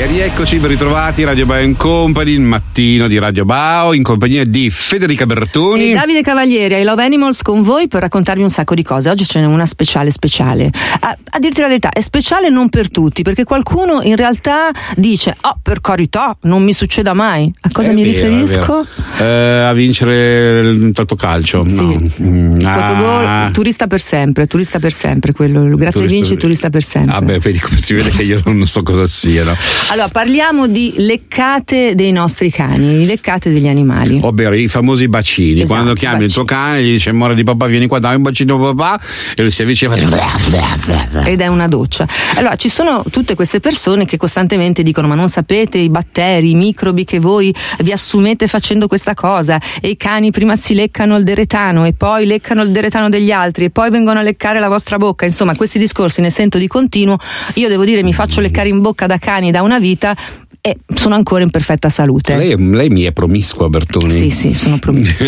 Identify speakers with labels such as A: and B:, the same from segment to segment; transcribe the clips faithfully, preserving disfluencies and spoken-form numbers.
A: E rieccoci, ben ritrovati, Radio Bao and Company, il mattino di Radio Bao, in compagnia di Federica Bertoni
B: e Davide Cavalieri, I Love Animals, con voi per raccontarvi un sacco di cose. Oggi ce n'è una speciale speciale. A, a dirti la verità, è speciale non per tutti, perché qualcuno in realtà dice: oh, per carità, non mi succeda mai. A cosa
A: è
B: mi
A: vero,
B: riferisco?
A: Eh, a vincere il Totocalcio.
B: Sì.
A: No. Mm,
B: Totogol,
A: ah.
B: turista per sempre, turista per sempre, quello, il gratta e vinci, turista per sempre.
A: Ah beh, vedi come si vede che io non so cosa siano.
B: Allora, parliamo di leccate dei nostri cani, di leccate degli animali.
A: Ovvero i famosi bacini.
B: Esatto,
A: quando chiami
B: bacini.
A: il tuo cane, gli dice: amore di papà, vieni qua, dai un bacino papà, e lui si avvicina e fa...
B: ed è una doccia. Allora, ci sono tutte queste persone che costantemente dicono: ma non sapete i batteri, i microbi che voi vi assumete facendo questa cosa, e i cani prima si leccano il deretano e poi leccano il deretano degli altri e poi vengono a leccare la vostra bocca. Insomma, questi discorsi ne sento di continuo. Io devo dire, mi faccio leccare in bocca da cani da una vita e sono ancora in perfetta salute.
A: Lei, lei mi è promiscua, Bertoni?
B: Sì, sì, sono promiscua.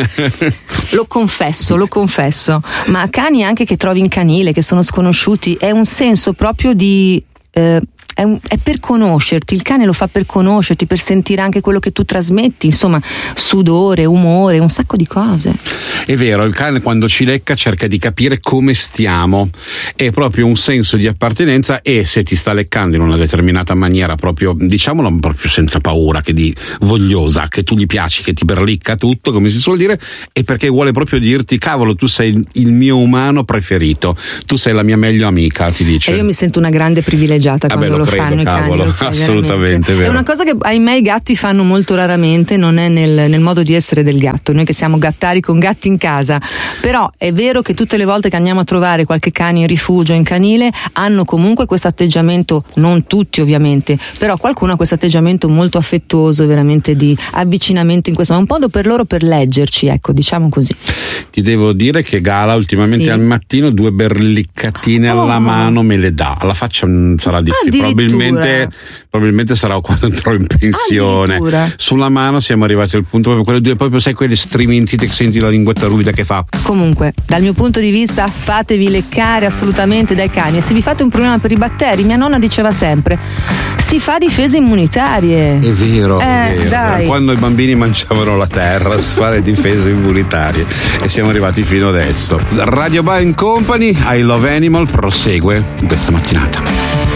B: Lo confesso, lo confesso. Ma cani anche che trovi in canile, che sono sconosciuti, è un senso proprio di... Eh, È, un, è per conoscerti, il cane lo fa per conoscerti, per sentire anche quello che tu trasmetti, insomma, sudore, umore, un sacco di cose.
A: È vero, il cane quando ci lecca cerca di capire come stiamo, è proprio un senso di appartenenza, e se ti sta leccando in una determinata maniera, proprio, diciamolo, proprio senza paura, che di vogliosa, che tu gli piaci, che ti berlicca tutto, come si suol dire, è perché vuole proprio dirti: cavolo, tu sei il mio umano preferito, tu sei la mia meglio amica, ti dice.
B: E io mi sento una grande privilegiata quando
A: Vabbè,
B: lo
A: credo,
B: fanno
A: cavolo,
B: i cani, lo sai,
A: assolutamente,
B: vero. È una cosa che ahimè i gatti fanno molto raramente, non è nel, nel modo di essere del gatto, noi che siamo gattari con gatti in casa. Però è vero che tutte le volte che andiamo a trovare qualche cane in rifugio, in canile, hanno comunque questo atteggiamento, non tutti ovviamente, però qualcuno ha questo atteggiamento molto affettuoso, veramente di avvicinamento in questo, ma un modo per loro per leggerci, ecco, diciamo così.
A: Ti devo dire che Gala ultimamente
B: sì.
A: al mattino due berliccatine
B: oh.
A: alla mano me le dà, alla faccia sarà difficile, probabilmente, probabilmente sarà quando andrò in pensione. Sulla mano siamo arrivati al punto proprio quelle due, proprio sai quelle strimentite che senti la linguetta ruvida che fa.
B: Comunque, dal mio punto di vista, fatevi leccare assolutamente dai cani, e se vi fate un problema per i batteri, mia nonna diceva sempre: si fa difese immunitarie.
A: È vero,
B: eh,
A: è vero.
B: Dai.
A: Quando i bambini mangiavano la terra, si fare difese immunitarie, e siamo arrivati fino adesso. Radio Bao and Company, I Love Animal prosegue questa mattinata.